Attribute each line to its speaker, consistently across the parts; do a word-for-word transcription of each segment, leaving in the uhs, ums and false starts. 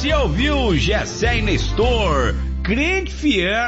Speaker 1: Você ouviu Gessé e Nestor, crente fiel.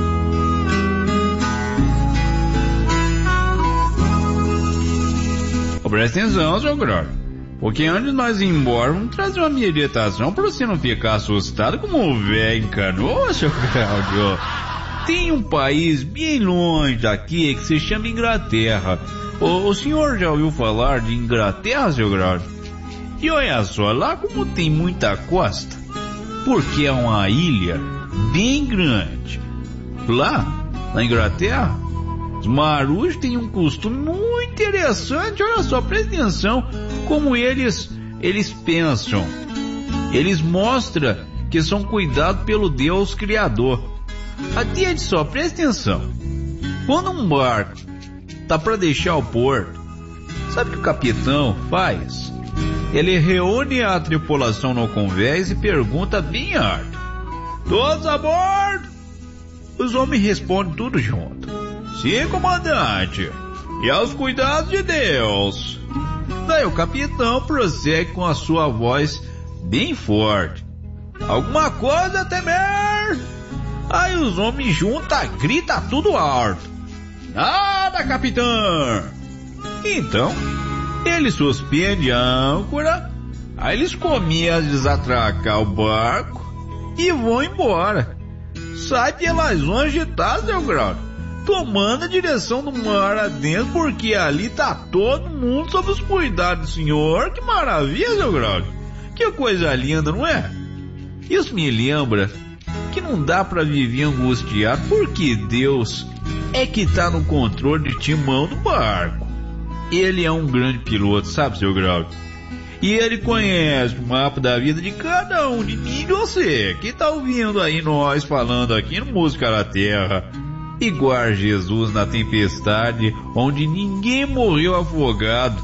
Speaker 1: Oh, presta atenção, seu Gror. Porque antes de nós ir embora, vamos trazer uma meditação pra você não ficar assustado como o velho encanou, seu Cláudio. Tem um país bem longe daqui que se chama Inglaterra. O, o senhor já ouviu falar de Inglaterra, seu Cláudio? E olha só, lá como tem muita costa, porque é uma ilha bem grande. Lá, na Inglaterra, os marujos têm um costume muito interessante. Olha só, presta atenção como eles, eles pensam. Eles mostram que são cuidados pelo Deus Criador. Atende só, presta atenção. Quando um barco tá para deixar o porto, sabe o que o capitão faz? Ele reúne a tripulação no convés e pergunta bem alto: todos a bordo? Os homens respondem tudo junto: sim, comandante, e aos cuidados de Deus. Daí o capitão prossegue com a sua voz bem forte: alguma coisa a temer? Aí os homens juntam, grita tudo alto: nada, capitão. Então ele suspende a âncora, aí eles comiam a desatracar o barco e vão embora. Sai pelas zonas agitadas, seu Grau, tomando a direção do mar adentro, porque ali tá todo mundo sob os cuidados do senhor. Que maravilha, seu Grau. Que coisa linda, não é? Isso me lembra que não dá pra viver angustiado, porque Deus é que tá no controle de timão do barco. Ele é um grande piloto, sabe, seu Grau? E ele conhece o mapa da vida de cada um de mim e de você, que tá ouvindo aí nós falando aqui no Música da Terra. Igual Jesus na tempestade, onde ninguém morreu afogado.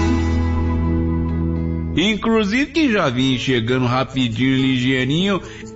Speaker 1: Inclusive que já vim chegando rapidinho, ligeirinho,